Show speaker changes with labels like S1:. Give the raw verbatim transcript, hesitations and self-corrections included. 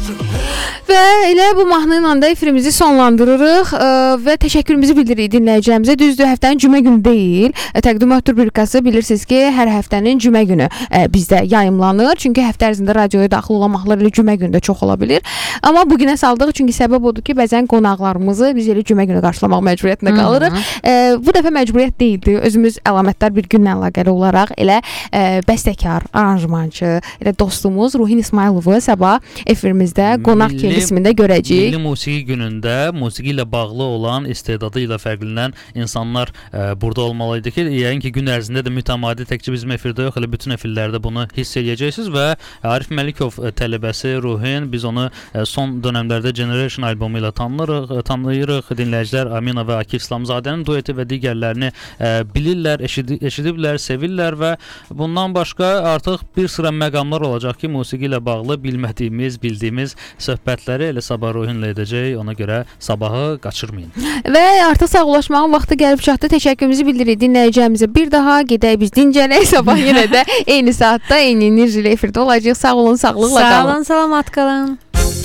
S1: Və elə bu mahnı ilə də efirimizi sonlandırırıq ə, və təşəkkürümüzü bildiririk dinləyicilərimizə. Düzdür, həftənin cümə günü deyil. Təqdimat rubrikası bilirsiniz ki, hər həftənin cümə günü ə, bizdə yayımlanır. Çünki həftə ərzində radioya daxil olan mahnılar elə cümə günü də çox ola bilir. Amma bu günə saldıq çünki səbəb odur ki, bəzən qonaqlarımızı biz elə cümə günü qarşılamaq məcburiyyətində qalırıq. Ə, bu dəfə məcburiyyət deyildi. Özümüz əlamətdar bir günlə əlaqəli olaraq elə ə, bəstəkar, aranjmançı, elə dostumuz Ruhin İsmayılovu sabah efirimizdə qonaq kimi qismində görəcəyik.
S2: Milli musiqi günündə musiqi ilə bağlı olan, istedadı ilə fərqlənən insanlar ə, burada olmalıydı ki, yəqin ki, gün ərzində də mütəmadi təkcə bizim efirdə yox, elə bütün efirlərdə bunu hiss edəcəksiniz və Arif Məlikov tələbəsi Ruhin, biz onu ə, son dönəmlərdə Generation albomu ilə tanınırıq, tanıyırıq. Dinləyicilər Amina və Akif İslamzadənin dueti və digərlərini ə, bilirlər, eşidi, eşidiblər, sevirlər və bundan başqa artıq bir sıra məqamlar olacaq ki, musiqi ilə bağlı bilmədiyimiz, bildiyimiz söhbətləri elə sabah Ruhinlə edəcək, ona görə sabahı qaçırmayın.
S1: Və artıq sağollaşmağın vaxtı gəlib çatdı. Təşəkkürümüzü bildiririk dinləyicimizə. Bir daha gedək biz dincələk, sabah yenə də eyni saatda, eyni enerji ilə efirdə olacağıq. Sağ olun, sağlıqla qalın.
S3: Sağ olun, salamat qalın.